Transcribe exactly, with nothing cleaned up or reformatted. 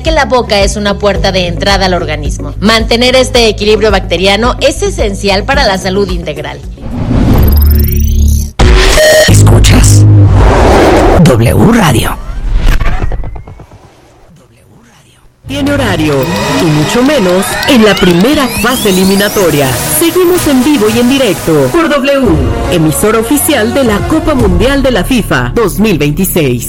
que la boca es una puerta de entrada al organismo. Mantener este equilibrio bacteriano es esencial para la salud integral. Escuchas W Radio. Tiene horario, y mucho menos en la primera fase eliminatoria. Seguimos en vivo y en directo por W, emisora oficial de la Copa Mundial de la FIFA dos mil veintiséis.